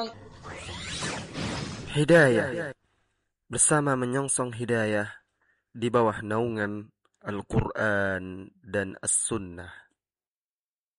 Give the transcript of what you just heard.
Hidayah bersama menyongsong hidayah di bawah naungan Al-Quran dan As-Sunnah.